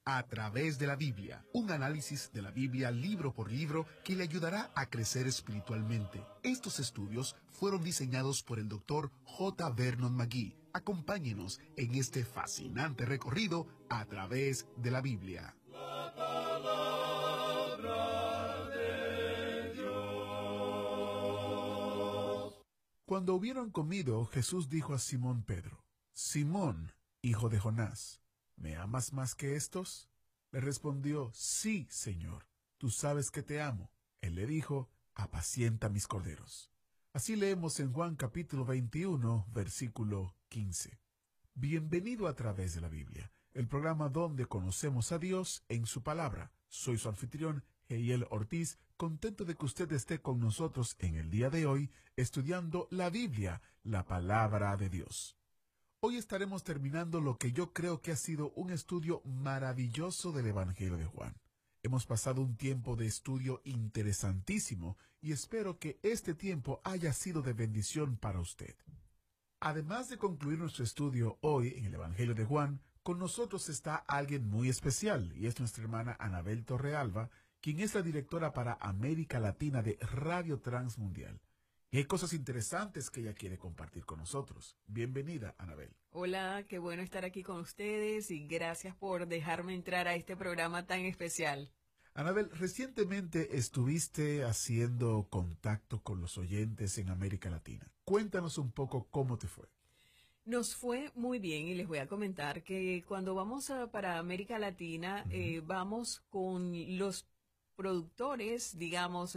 A través de la Biblia, un análisis de la Biblia libro por libro que le ayudará a crecer espiritualmente. Estos estudios fueron diseñados por el Dr. J. Vernon McGee. Acompáñenos en este fascinante recorrido a través de la Biblia. La palabra de Dios. Cuando hubieron comido, Jesús dijo a Simón Pedro: Simón, hijo de Jonás, ¿me amas más que estos? Le respondió: Sí, Señor, tú sabes que te amo. Él le dijo: apacienta mis corderos. Así leemos en Juan capítulo 21, versículo 15. Bienvenido a través de la Biblia, el programa donde conocemos a Dios en su palabra. Soy su anfitrión, Heiel Ortiz, contento de que usted esté con nosotros en el día de hoy, estudiando la Biblia, la palabra de Dios. Hoy estaremos terminando lo que yo creo que ha sido un estudio maravilloso del Evangelio de Juan. Hemos pasado un tiempo de estudio interesantísimo y espero que este tiempo haya sido de bendición para usted. Además de concluir nuestro estudio hoy en el Evangelio de Juan, con nosotros está alguien muy especial y es nuestra hermana Anabel Torrealba, quien es la directora para América Latina de Radio Transmundial. Y hay cosas interesantes que ella quiere compartir con nosotros. Bienvenida, Anabel. Hola, qué bueno estar aquí con ustedes y gracias por dejarme entrar a este programa tan especial. Anabel, recientemente estuviste haciendo contacto con los oyentes en América Latina. Cuéntanos un poco cómo te fue. Nos fue muy bien y les voy a comentar que cuando vamos para América Latina, vamos con los productores, digamos,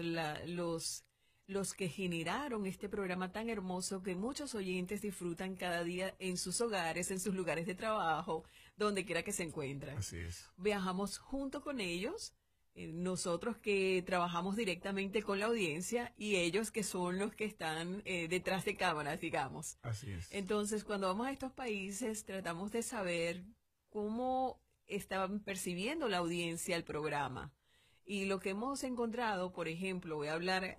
los que generaron este programa tan hermoso que muchos oyentes disfrutan cada día en sus hogares, en sus lugares de trabajo, donde quiera que se encuentren. Así es. Viajamos junto con ellos, nosotros que trabajamos directamente con la audiencia y ellos que son los que están detrás de cámaras, digamos. Así es. Entonces, cuando vamos a estos países, tratamos de saber cómo estaban percibiendo la audiencia el programa. Y lo que hemos encontrado, por ejemplo, voy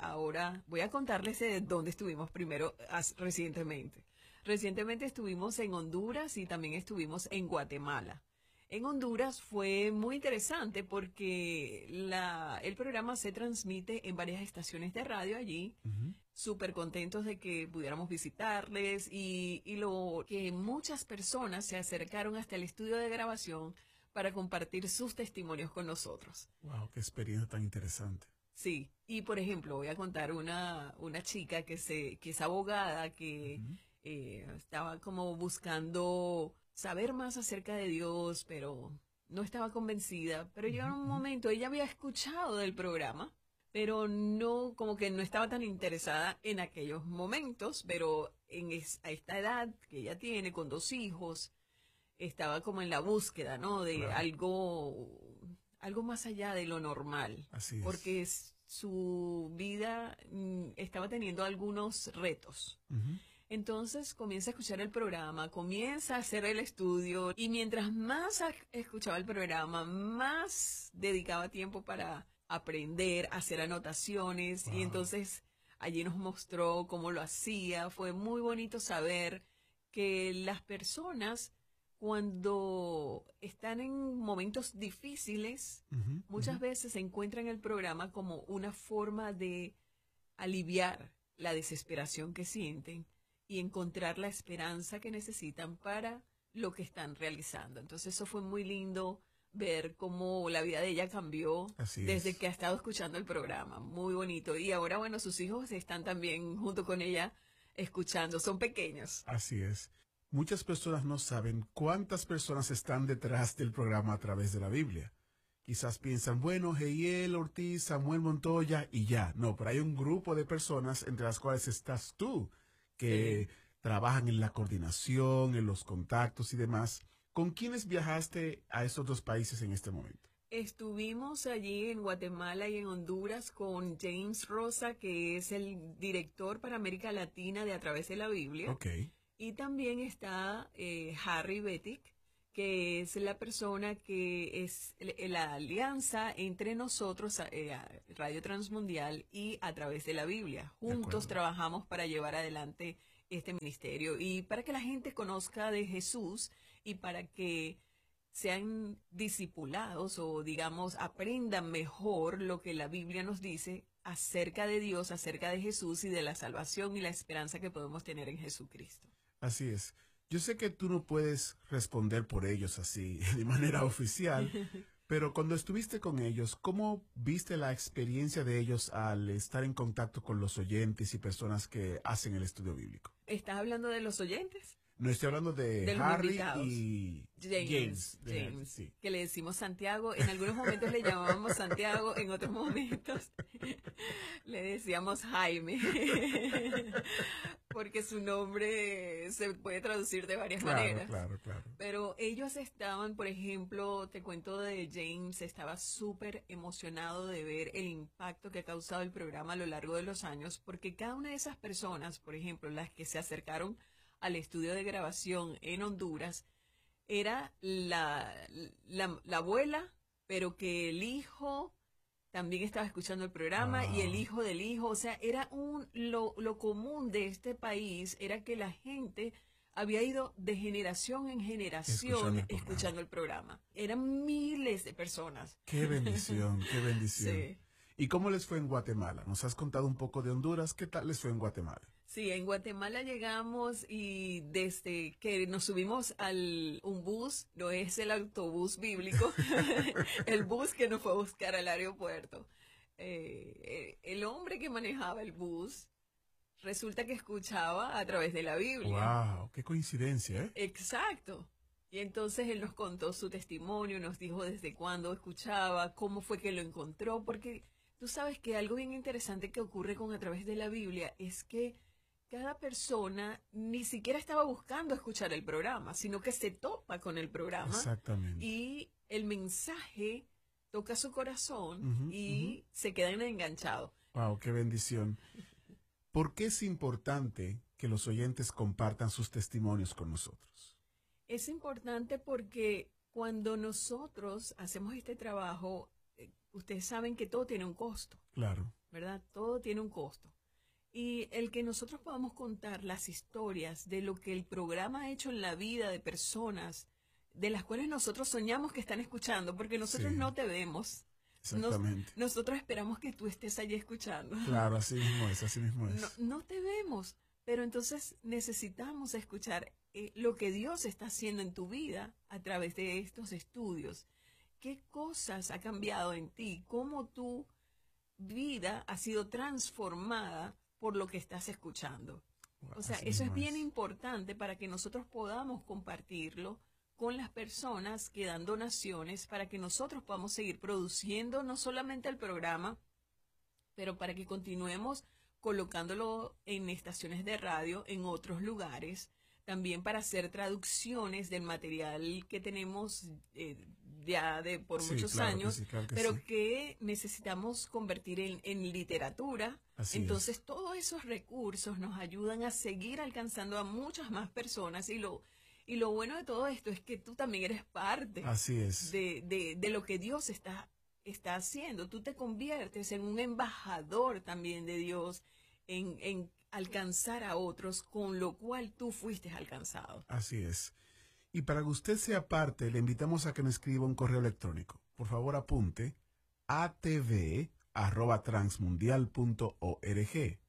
a contarles de dónde estuvimos primero recientemente. Recientemente estuvimos en Honduras y también estuvimos en Guatemala. En Honduras fue muy interesante porque el programa se transmite en varias estaciones de radio allí. Súper contentos de que pudiéramos visitarles y lo que muchas personas se acercaron hasta el estudio de grabación para compartir sus testimonios con nosotros. Wow, qué experiencia tan interesante. Sí, y por ejemplo, voy a contar una chica que es abogada, que estaba como buscando saber más acerca de Dios, pero no estaba convencida. Pero llegó un momento, ella había escuchado del programa, pero no, como que no estaba tan interesada en aquellos momentos, pero a esta edad que ella tiene, con 2 hijos, estaba como en la búsqueda, ¿no? De Claro. algo más allá de lo normal. Así es. Porque su vida estaba teniendo algunos retos. Entonces comienza a escuchar el programa, comienza a hacer el estudio y mientras más escuchaba el programa, más dedicaba tiempo para aprender, hacer anotaciones. Wow. Y entonces allí nos mostró cómo lo hacía. Fue muy bonito saber que las personas, cuando están en momentos difíciles, muchas veces encuentran el programa como una forma de aliviar la desesperación que sienten y encontrar la esperanza que necesitan para lo que están realizando. Entonces eso fue muy lindo ver cómo la vida de ella cambió desde que ha estado escuchando el programa. Muy bonito. Y ahora, bueno, sus hijos están también junto con ella escuchando. Son pequeños. Así es. Muchas personas no saben cuántas personas están detrás del programa a través de la Biblia. Quizás piensan, bueno, Heiel Ortiz, Samuel Montoya y ya. No, pero hay un grupo de personas entre las cuales estás tú, que trabajan en la coordinación, en los contactos y demás. ¿Con quiénes viajaste a estos 2 países en este momento? Estuvimos allí en Guatemala y en Honduras con James Rosa, que es el director para América Latina de A Través de la Biblia. Okay. Y también está Harry Betic, que es la persona que es la alianza entre nosotros, Radio Transmundial y A Través de la Biblia. Juntos trabajamos para llevar adelante este ministerio y para que la gente conozca de Jesús y para que sean discipulados o, digamos, aprendan mejor lo que la Biblia nos dice acerca de Dios, acerca de Jesús y de la salvación y la esperanza que podemos tener en Jesucristo. Así es. Yo sé que tú no puedes responder por ellos así de manera oficial, pero cuando estuviste con ellos, ¿cómo viste la experiencia de ellos al estar en contacto con los oyentes y personas que hacen el estudio bíblico? ¿Estás hablando de los oyentes? No estoy hablando de los Harry invitados. y James, sí. que le decimos Santiago. En algunos momentos le llamábamos Santiago, en otros momentos le decíamos Jaime, porque su nombre se puede traducir de varias maneras. Claro. Pero ellos estaban, por ejemplo, te cuento de James, estaba súper emocionado de ver el impacto que ha causado el programa a lo largo de los años, porque cada una de esas personas, por ejemplo, las que se acercaron al estudio de grabación en Honduras, era la abuela, pero que el hijo también estaba escuchando el programa y el hijo del hijo. O sea, era lo común de este país era que la gente había ido de generación en generación escuchando el programa. Eran miles de personas. ¡Qué bendición, qué bendición! Sí. ¿Y cómo les fue en Guatemala? Nos has contado un poco de Honduras. ¿Qué tal les fue en Guatemala? Sí, en Guatemala llegamos y desde que nos subimos un bus, no es el autobús bíblico, el bus que nos fue a buscar al aeropuerto. El hombre que manejaba el bus resulta que escuchaba a través de la Biblia. ¡Wow! ¡Qué coincidencia! Exacto. Y entonces él nos contó su testimonio, nos dijo desde cuándo escuchaba, cómo fue que lo encontró, porque tú sabes que algo bien interesante que ocurre con A Través de la Biblia es que cada persona ni siquiera estaba buscando escuchar el programa, sino que se topa con el programa. Exactamente. Y el mensaje toca su corazón y se quedan enganchados. ¡Wow! ¡Qué bendición! ¿Por qué es importante que los oyentes compartan sus testimonios con nosotros? Es importante porque cuando nosotros hacemos este trabajo, ustedes saben que todo tiene un costo. Claro. ¿Verdad? Todo tiene un costo. Y el que nosotros podamos contar las historias de lo que el programa ha hecho en la vida de personas de las cuales nosotros soñamos que están escuchando, porque nosotros no te vemos. Exactamente. Nosotros esperamos que tú estés allí escuchando. Claro, así mismo es. No te vemos, pero entonces necesitamos escuchar lo que Dios está haciendo en tu vida a través de estos estudios. ¿Qué cosas ha cambiado en ti? ¿Cómo tu vida ha sido transformada por lo que estás escuchando? O sea, eso es bien importante para que nosotros podamos compartirlo con las personas que dan donaciones, para que nosotros podamos seguir produciendo no solamente el programa, pero para que continuemos colocándolo en estaciones de radio en otros lugares, también para hacer traducciones del material que tenemos ya por muchos años, pero que necesitamos convertir en literatura. Entonces todos esos recursos nos ayudan a seguir alcanzando a muchas más personas, y lo bueno de todo esto es que tú también eres parte de lo que Dios está haciendo. Tú te conviertes en un embajador también de Dios en alcanzar a otros, con lo cual tú fuiste alcanzado. Así es. Y para que usted sea parte, le invitamos a que nos escriba un correo electrónico. Por favor, apunte atv@transmundial.org,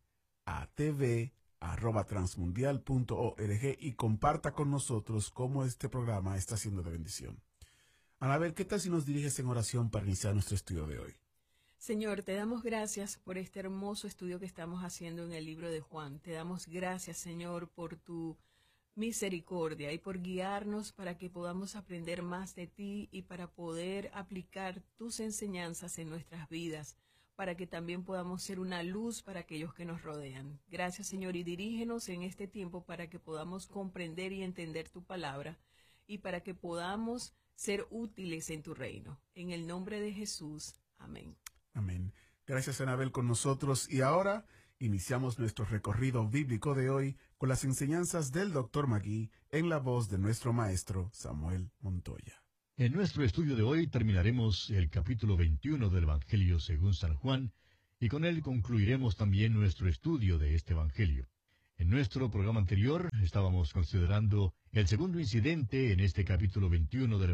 atv@transmundial.org, y comparta con nosotros cómo este programa está siendo de bendición. Anabel, ¿qué tal si nos diriges en oración para iniciar nuestro estudio de hoy? Señor, te damos gracias por este hermoso estudio que estamos haciendo en el libro de Juan. Te damos gracias, Señor, por tu misericordia y por guiarnos para que podamos aprender más de ti y para poder aplicar tus enseñanzas en nuestras vidas, para que también podamos ser una luz para aquellos que nos rodean. Gracias, Señor, y dirígenos en este tiempo para que podamos comprender y entender tu palabra y para que podamos ser útiles en tu reino. En el nombre de Jesús. Amén. Amén. Gracias, Anabel, con nosotros. Y ahora iniciamos nuestro recorrido bíblico de hoy con las enseñanzas del Dr. Magui en la voz de nuestro maestro Samuel Montoya. En nuestro estudio de hoy terminaremos el capítulo 21 del Evangelio según San Juan, y con él concluiremos también nuestro estudio de este Evangelio. En nuestro programa anterior estábamos considerando el segundo incidente en este capítulo 21 del Evangelio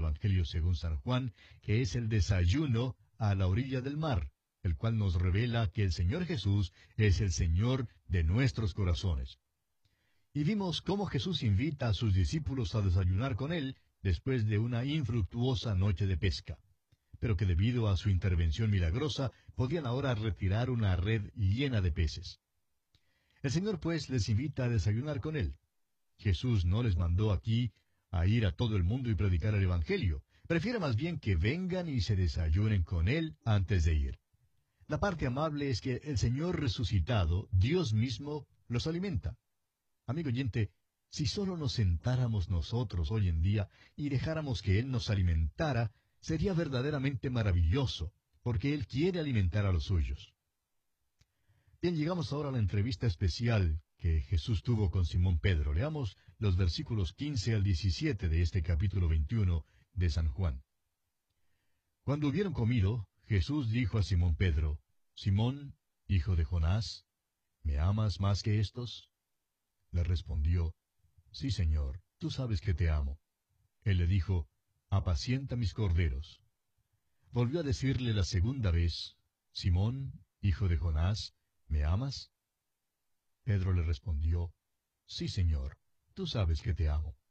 Evangelio según San Juan, que es el desayuno a la orilla del mar, el cual nos revela que el Señor Jesús es el Señor de nuestros corazones. Y vimos cómo Jesús invita a sus discípulos a desayunar con él después de una infructuosa noche de pesca, pero que debido a su intervención milagrosa podían ahora retirar una red llena de peces. El Señor pues les invita a desayunar con él. Jesús no les mandó aquí a ir a todo el mundo y predicar el Evangelio. Prefiere más bien que vengan y se desayunen con él antes de ir. La parte amable es que el Señor resucitado, Dios mismo, los alimenta. Amigo oyente, si solo nos sentáramos nosotros hoy en día y dejáramos que Él nos alimentara, sería verdaderamente maravilloso, porque Él quiere alimentar a los suyos. Bien, llegamos ahora a la entrevista especial que Jesús tuvo con Simón Pedro. Leamos los versículos 15 al 17 de este capítulo 21 de San Juan. Cuando hubieron comido, Jesús dijo a Simón Pedro, Simón, hijo de Jonás, ¿me amas más que estos? Le respondió, Sí, Señor, tú sabes que te amo. Él le dijo, Apacienta mis corderos. Volvió a decirle la segunda vez, Simón, hijo de Jonás, ¿me amas? Pedro le respondió, Sí, Señor, tú sabes que te amo.